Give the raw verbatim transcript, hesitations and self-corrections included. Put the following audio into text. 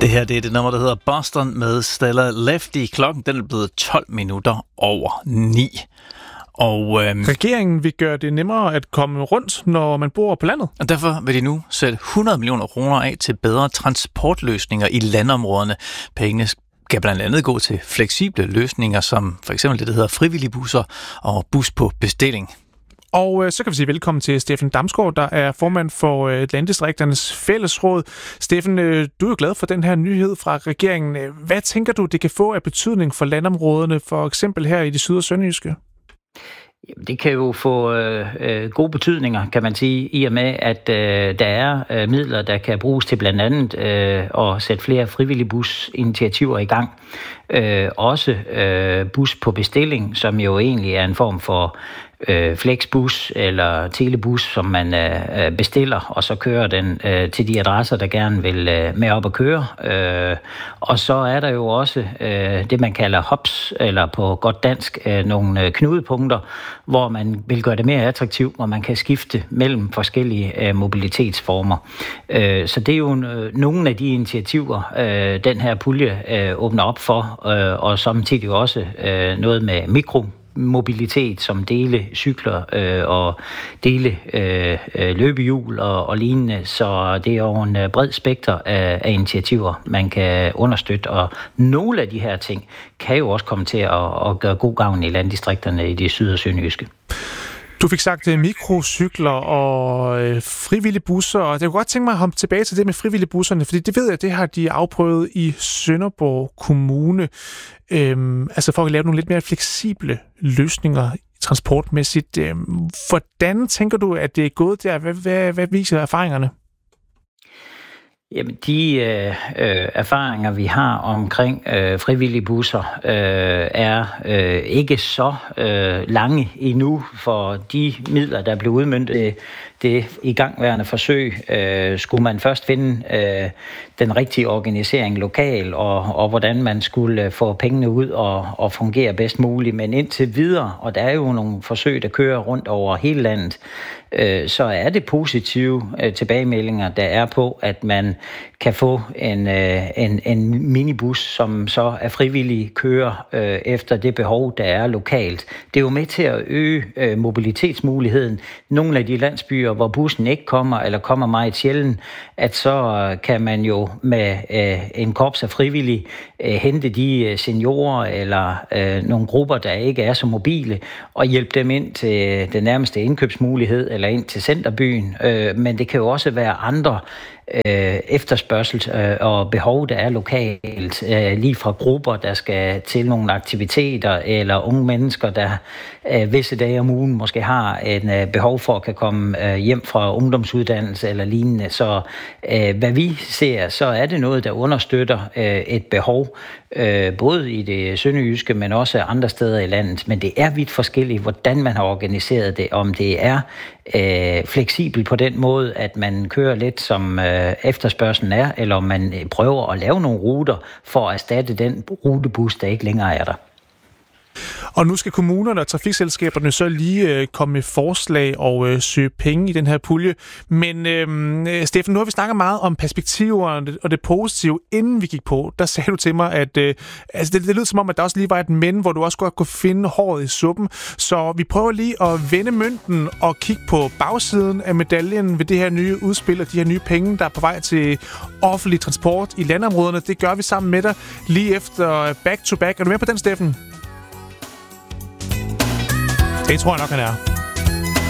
Det her det er det nummer, der hedder Boston med Stella Lefty. Klokken den er blevet tolv minutter over ni. Og, øhm, Regeringen vil gøre det nemmere at komme rundt, når man bor på landet. Og derfor vil de nu sætte hundrede millioner kroner af til bedre transportløsninger i landområderne. Pengene skal blandt andet gå til fleksible løsninger, som for eksempel det, der hedder frivillige busser og bus på bestilling. Og øh, så kan vi sige velkommen til Steffen Damsgaard, der er formand for øh, Landdistrikternes Fællesråd. Steffen, øh, du er jo glad for den her nyhed fra regeringen. Hvad tænker du, det kan få af betydning for landområderne, for eksempel her i det syd- og sønderjyske? Jamen, det kan jo få øh, øh, gode betydninger, kan man sige, i og med, at øh, der er øh, midler, der kan bruges til blandt andet øh, at sætte flere frivillige businitiativer i gang. Øh, også øh, bus på bestilling, som jo egentlig er en form for øh, flexbus eller telebus, som man øh, bestiller, og så kører den øh, til de adresser, der gerne vil øh, med op at køre. Øh, og så er der jo også øh, det, man kalder hubs, eller på godt dansk, øh, nogle øh, knudepunkter, hvor man vil gøre det mere attraktivt, hvor man kan skifte mellem forskellige øh, mobilitetsformer. Øh, så det er jo øh, nogle af de initiativer, øh, den her pulje øh, åbner op for, øh, og samtidig også øh, noget med mikro mobilitet, som dele cykler øh, og dele øh, løbehjul og, og lignende. Så det er jo en bred spekter af, af initiativer, man kan understøtte, og nogle af de her ting kan jo også komme til at, at gøre god gavn i landdistrikterne i det syd- og sønderjyske. Du fik sagt mikrocykler og øh, frivillige busser, og jeg kunne godt tænke mig at komme tilbage til det med frivillige busserne, fordi det ved jeg, det har de afprøvet i Sønderborg Kommune, øhm, altså for at lave nogle lidt mere fleksible løsninger transportmæssigt. Øhm, hvordan tænker du, at det er gået der? Hvad, hvad, hvad viser erfaringerne? Jamen, de øh, øh, erfaringer, vi har omkring øh, frivillige busser, øh, er øh, ikke så øh, lange endnu, for de midler, der blev udmøntet det igangværende forsøg, øh, skulle man først finde øh, den rigtige organisering lokal, og, og hvordan man skulle få pengene ud og, og fungere bedst muligt. Men indtil videre, og der er jo nogle forsøg, der kører rundt over hele landet, øh, så er det positive øh, tilbagemeldinger, der er på, at man kan få en, øh, en, en minibus, som så er frivillig kører øh, efter det behov, der er lokalt. Det er jo med til at øge øh, mobilitetsmuligheden. Nogle af de landsbyer, hvor bussen ikke kommer, eller kommer meget sjældent, at så kan man jo med øh, en korps af frivillige øh, hente de seniorer eller øh, nogle grupper, der ikke er så mobile, og hjælpe dem ind til den nærmeste indkøbsmulighed, eller ind til centerbyen. Øh, men det kan jo også være andre øh, efterspørgsel øh, og behov, der er lokalt, øh, lige fra grupper, der skal til nogle aktiviteter, eller unge mennesker, der øh, visse dage om ugen måske har en øh, behov for at kan komme øh, hjem fra ungdomsuddannelse eller lignende. Så øh, hvad vi ser, så er det noget, der understøtter øh, et behov, øh, både i det sønderjyske, men også andre steder i landet. Men det er vidt forskelligt, hvordan man har organiseret det, om det er øh, fleksibelt på den måde, at man kører lidt som øh, efterspørgselen er, eller om man øh, prøver at lave nogle ruter for at erstatte den rutebus, der ikke længere er der. Og nu skal kommunerne og trafikselskaberne så lige øh, komme med forslag og øh, søge penge i den her pulje. Men øh, Steffen, nu har vi snakket meget om perspektiver og det, og det positive, inden vi gik på. Der sagde du til mig, at øh, altså det, det lyder som om, at der også lige var et men, hvor du også godt kunne finde håret i suppen. Så vi prøver lige at vende mønten og kigge på bagsiden af medaljen ved det her nye udspil og de her nye penge, der er på vej til offentlig transport i landområderne. Det gør vi sammen med dig lige efter Back to Back. Er du med på den, Steffen? Det tror jeg nok, han er.